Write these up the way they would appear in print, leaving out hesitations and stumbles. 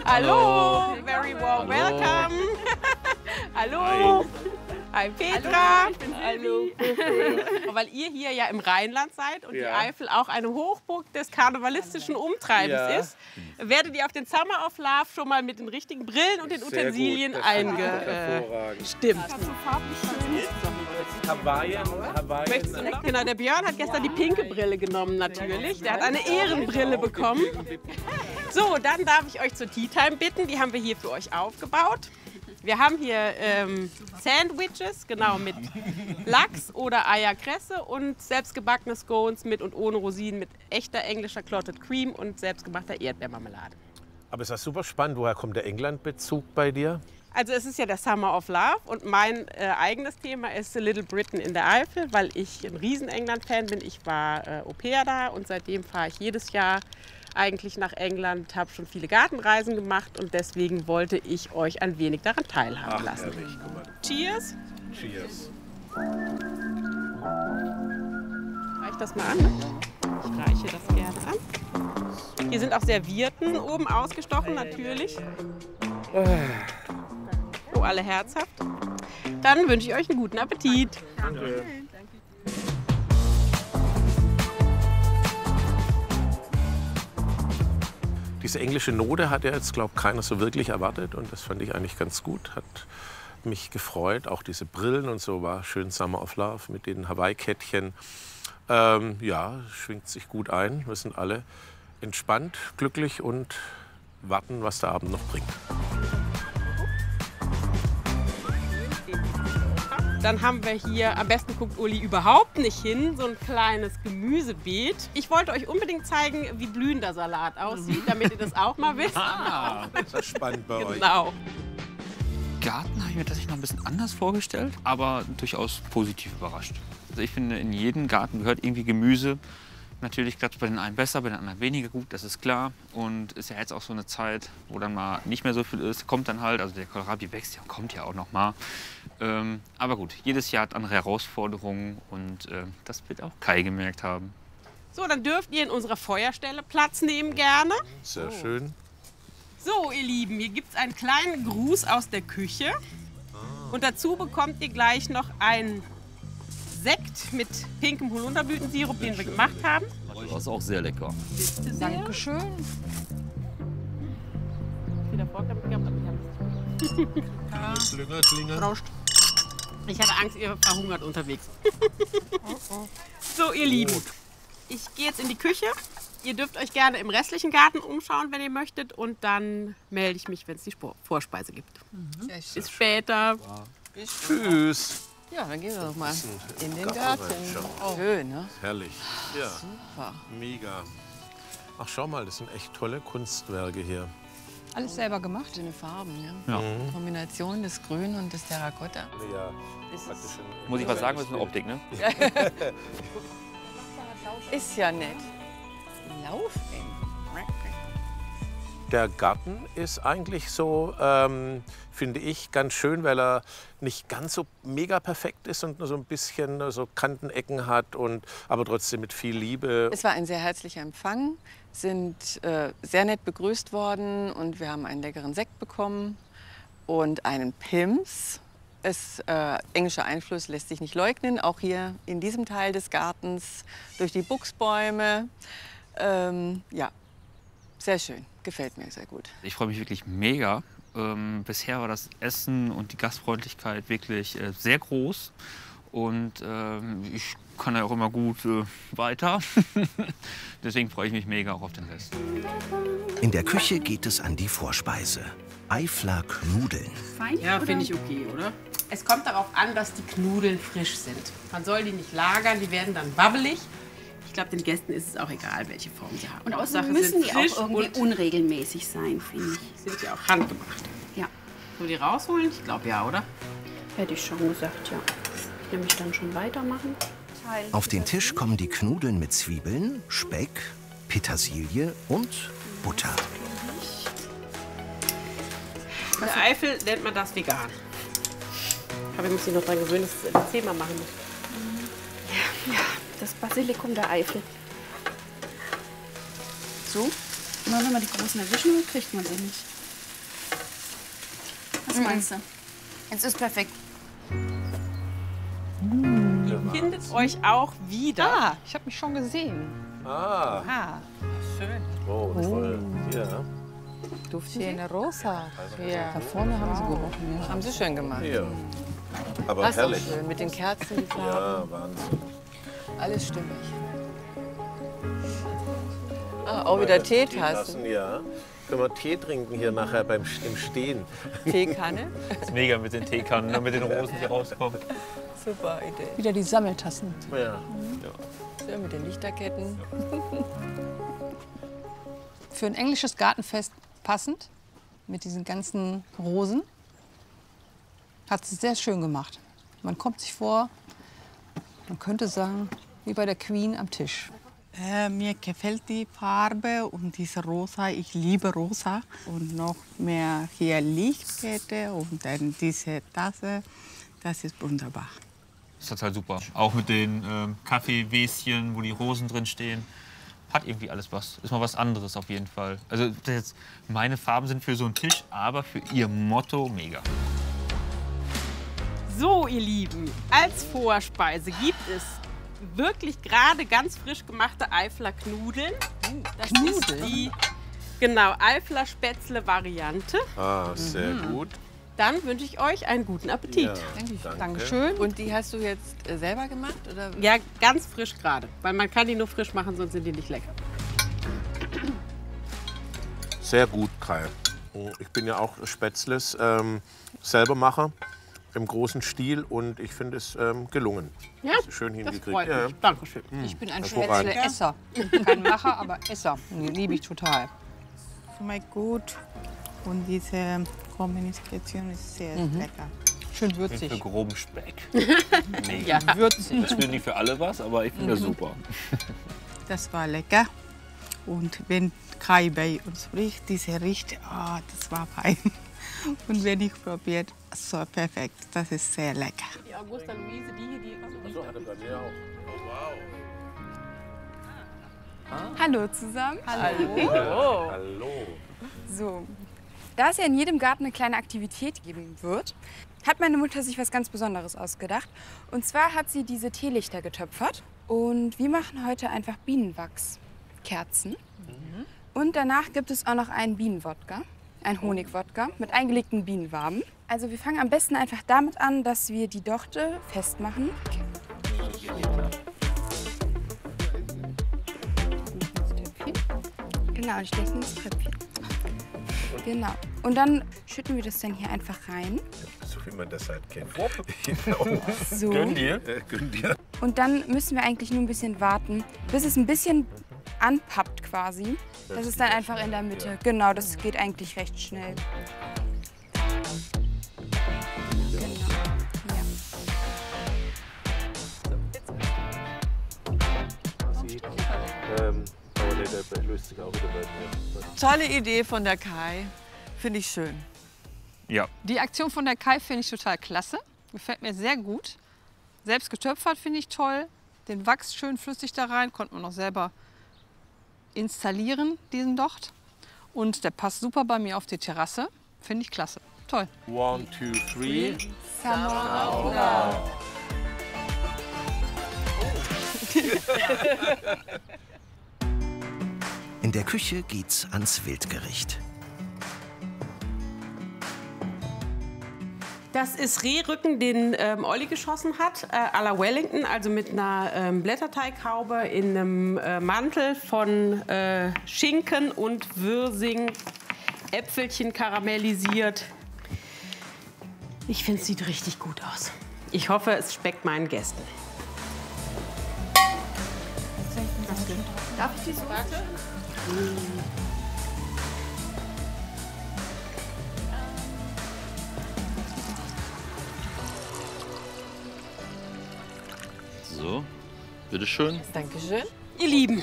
Hallo, very warm welcome. Hallo. Hi Petra. Hallo. Weil ihr hier ja im Rheinland seid und die Eifel auch eine Hochburg des karnevalistischen Umtreibens ist, werdet ihr auf den Summer of Love schon mal mit den richtigen Brillen und den Utensilien eingestimmt. Genau, der Björn hat gestern die pinke Brille genommen natürlich. Der hat eine Ehrenbrille bekommen. So, dann darf ich euch zur Tea Time bitten. Die haben wir hier für euch aufgebaut. Wir haben hier Sandwiches, genau, mit Lachs oder Eierkresse und selbstgebackene Scones mit und ohne Rosinen mit echter englischer Clotted Cream und selbstgemachter Erdbeermarmelade. Aber ist das super spannend. Woher kommt der England-Bezug bei dir? Also es ist ja der Summer of Love und mein eigenes Thema ist Little Britain in der Eifel, weil ich ein riesen England-Fan bin. Ich war Au-pair da und seitdem fahre ich jedes Jahr eigentlich nach England, habe schon viele Gartenreisen gemacht und deswegen wollte ich euch ein wenig daran teilhaben lassen. Herrlich, guck mal. Cheers! Cheers. Reich das mal an. Ne? Ich reiche das gerne an. Hier sind auch Servietten oben ausgestochen, natürlich. Oh, alle herzhaft. Dann wünsche ich euch einen guten Appetit. Danke. Diese englische Note hat ja jetzt, glaube ich, keiner so wirklich erwartet. Und das fand ich eigentlich ganz gut. Hat mich gefreut. Auch diese Brillen und so war schön Summer of Love mit den Hawaii-Kettchen. Ja, schwingt sich gut ein. Wir sind alle entspannt, glücklich und warten, was der Abend noch bringt. Dann haben wir hier, am besten guckt Uli überhaupt nicht hin, so ein kleines Gemüsebeet. Ich wollte euch unbedingt zeigen, wie blühender Salat aussieht, damit ihr das auch mal wisst. Ah, das ist spannend bei euch. Genau. Garten habe ich mir tatsächlich noch ein bisschen anders vorgestellt, aber durchaus positiv überrascht. Also ich finde, in jeden Garten gehört irgendwie Gemüse. Natürlich klappt es bei den einen besser, bei den anderen weniger gut, das ist klar. Und ist ja jetzt auch so eine Zeit, wo dann mal nicht mehr so viel ist, kommt dann halt, also der Kohlrabi wächst ja und kommt ja auch noch mal. Aber gut, jedes Jahr hat andere Herausforderungen und das wird auch Kai gemerkt haben. So, dann dürft ihr in unserer Feuerstelle Platz nehmen gerne. Sehr schön. So, ihr Lieben, hier gibt es einen kleinen Gruß aus der Küche. Und dazu bekommt ihr gleich noch einen Sekt mit pinkem Holunderblütensirup, den wir gemacht haben. Das ist auch sehr lecker. Dankeschön. Wieder Vorkampf gehabt, aber ich habe es. Prost. Ich hatte Angst, ihr verhungert unterwegs. So, ihr Lieben, ich gehe jetzt in die Küche. Ihr dürft euch gerne im restlichen Garten umschauen, wenn ihr möchtet. Und dann melde ich mich, wenn es die Vorspeise gibt. Bis später. Tschüss. Ja, dann gehen wir doch mal in den Garten. Schön, ne? Herrlich. Ja, Super. mega. Ach, schau mal, das sind echt tolle Kunstwerke hier. Alles selber gemacht. Schöne Farben, ja. Ja. Kombination des Grün und des Terrakotta. Ja, Muss ich was sagen, das ist eine Optik, ne? Ist ja nett. Laufen. Der Garten ist eigentlich so, finde ich, ganz schön, weil er nicht ganz so mega perfekt ist und nur so ein bisschen so Kantenecken hat, aber trotzdem mit viel Liebe. Es war ein sehr herzlicher Empfang, sind sehr nett begrüßt worden und wir haben einen leckeren Sekt bekommen und einen Pims. Englischer Einfluss lässt sich nicht leugnen, auch hier in diesem Teil des Gartens durch die Buchsbäume. Ja, sehr schön, gefällt mir sehr gut. Ich freue mich wirklich mega. Bisher war das Essen und die Gastfreundlichkeit wirklich sehr groß. Und ich kann ja auch immer gut weiter. Deswegen freue ich mich mega auch auf den Rest. In der Küche geht es an die Vorspeise. Eifler Knudeln. Ja, finde ich okay, oder? Es kommt darauf an, dass die Knudeln frisch sind. Man soll die nicht lagern, die werden dann wabbelig. Ich glaube, den Gästen ist es auch egal, welche Form sie haben. Und außerdem müssen die auch irgendwie unregelmäßig sein, finde ich. Sind ja auch handgemacht. Ja. Sollen wir die rausholen? Ich glaube ja, oder? Hätte ich schon gesagt, ja. Ich will mich dann schon weitermachen. Auf den Tisch kommen die Knudeln mit Zwiebeln, Speck, Petersilie und Butter. In der Eifel nennt man das vegan. Aber ich muss mich noch daran gewöhnen, dass ich das 10-mal machen muss. Ja, das Basilikum der Eifel. So? Immer wenn wir die großen erwischen, kriegt man sie nicht. Was meinst du? Jetzt ist perfekt. Ihr findet euch auch wieder. Ah, ich habe mich schon gesehen. Ah, Schön. oh, toll. Ja. Duftchen rosa. Ja. Da vorne haben sie gerochen. Ja. Haben sie schön gemacht. Ja. Aber Das ist auch herrlich. schön. Mit den Kerzen, die Farben. Ja, Wahnsinn. Alles stimmig. Ah, auch wieder Teetassen. Ja. Können wir Tee trinken hier nachher im Stehen? Teekanne. Das ist mega mit den Teekannen, ne, mit den Rosen, die rauskommen. Super Idee. Wieder die Sammeltassen. Ja. Schön mit den Lichterketten. Für ein englisches Gartenfest passend, mit diesen ganzen Rosen. Hat sie sehr schön gemacht. Man kommt sich vor, man könnte sagen, wie bei der Queen am Tisch. Mir gefällt die Farbe und diese Rosa. Ich liebe Rosa. Und noch mehr hier Lichtkette und dann diese Tasse. Das ist wunderbar. Das ist total super. Auch mit den Kaffeewäschen, wo die Rosen drin stehen. Hat irgendwie alles was. Ist mal was anderes auf jeden Fall. Also jetzt, meine Farben sind für so einen Tisch, aber für ihr Motto mega. So, ihr Lieben, als Vorspeise gibt es wirklich gerade ganz frisch gemachte Eifler Knudeln. Das ist die Eifler Spätzle-Variante. Ah, sehr gut. Dann wünsche ich euch einen guten Appetit. Ja, danke. Dankeschön. Und die hast du jetzt selber gemacht? Oder? Ja, ganz frisch gerade, weil man kann die nur frisch machen, sonst sind die nicht lecker. Sehr gut, Kai. Ich bin ja auch Spätzles selber Macher im großen Stil und ich finde es gelungen. Ja, Schön das hingekriegt. freut Ja. mich. Dankeschön. Ich bin ein Hervorragend. Spätzle-Esser. Kein Macher, aber Esser. Die liebe ich total. Schmeckt gut. Und diese Kombination ist sehr lecker. Schön Für würzig. groben Speck. Ja. Würzig. Das spielt nicht für alle was, aber ich finde das super. Das war lecker. Und wenn Kai bei uns spricht, diese riecht, das war fein. Und wenn ich probiert, so perfekt. Das ist sehr lecker. Die Augusta Luise, die hier, die So, hat er bei mir auch. Oh, wow. Hallo zusammen. Hallo. Hallo. So, da es ja in jedem Garten eine kleine Aktivität geben wird, hat meine Mutter sich was ganz Besonderes ausgedacht. Und zwar hat sie diese Teelichter getöpfert. Und wir machen heute einfach Bienenwachskerzen. Und danach gibt es auch noch einen Bienenwodka, einen Honigwodka mit eingelegten Bienenwaben. Also wir fangen am besten einfach damit an, dass wir die Dochte festmachen. Genau, ich steche ins Töpfchen. Genau. Und dann schütten wir das dann hier einfach rein. So wie man das halt kennt. So. Gönn dir. Gönn dir. Und dann müssen wir eigentlich nur ein bisschen warten, bis es ein bisschen anpappt quasi. Das ist dann einfach in der Mitte. Genau, das geht eigentlich recht schnell. Genau. Ja. Aber der löst sich auch wieder bei mir. Tolle Idee von der Kai. Finde ich schön. Ja. Die Aktion von der Kai finde ich total klasse. Gefällt mir sehr gut. Selbst getöpfert finde ich toll. Den Wachs schön flüssig da rein. Konnte man noch selber installieren, diesen Docht. Und der passt super bei mir auf die Terrasse. Finde ich klasse. Toll. 1, 2, 3. In der Küche geht's ans Wildgericht. Das ist Rehrücken, den Olli geschossen hat, à la Wellington, also mit einer Blätterteighaube in einem Mantel von Schinken und Würsing, Äpfelchen karamellisiert. Ich finde, es sieht richtig gut aus. Ich hoffe, es schmeckt meinen Gästen. Darf ich die so? Warte. So, bitteschön. Dankeschön. Ihr Lieben,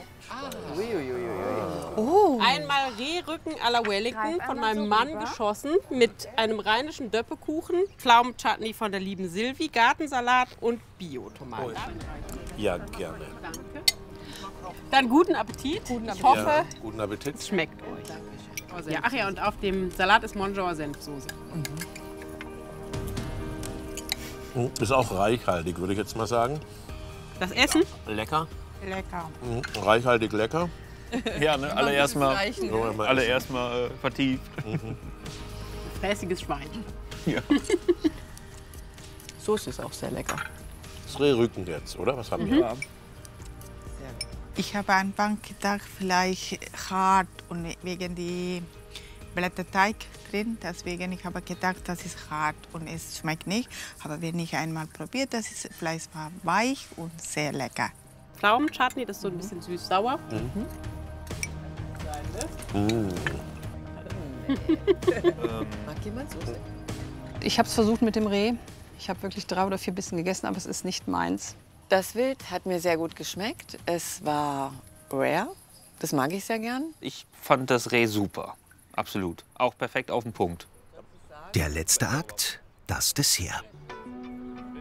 Oh. einmal Rehrücken à la Wellington von meinem Mann geschossen mit einem rheinischen Döppekuchen, Pflaumenchutney von der lieben Silvi, Gartensalat und Bio-Tomaten. Ja, gerne. Dann guten Appetit. Ich hoffe, Guten Appetit. es schmeckt euch. Ja, ach ja, und auf dem Salat ist Monjauer Senfsoße. Ist auch reichhaltig, würde ich jetzt mal sagen. Das Essen? Lecker. Lecker. Reichhaltig lecker. Ja, ne, alle erstmal So, vertieft. Fräßiges Schwein. Ja. Soße ist auch sehr lecker. Das Rehrücken jetzt, oder? Was haben wir? Ich habe am Anfang gedacht, vielleicht hart und wegen die Blätterteig drin. Deswegen ich habe gedacht, das ist hart und es schmeckt nicht. Aber wenn ich einmal probiert, das ist Fleisch war weich und sehr lecker. Pflaumenchutney, das ist so ein bisschen süß-sauer. Mag jemand Soße? Ich habe es versucht mit dem Reh. Ich habe wirklich 3 oder 4 Bissen gegessen, aber es ist nicht meins. Das Wild hat mir sehr gut geschmeckt. Es war rare. Das mag ich sehr gern. Ich fand das Reh super. Absolut. Auch perfekt auf den Punkt. Der letzte Akt, das Dessert.